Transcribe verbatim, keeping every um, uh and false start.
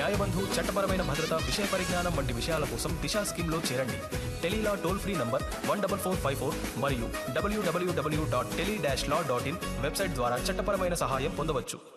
న్యాయబంధు, చట్టపరమైన భద్రత, విషయ పరిజ్ఞానం వంటి విషయాల కోసం దిశా స్కీమ్లో చేరండి. Tele-Law toll free number one double four five four మరియు డబ్ల్యూడబ్ల్యూడబ్ల్యూ dot tele dash law dot in website ద్వారా చట్టపరమైన సహాయం పొందవచ్చు.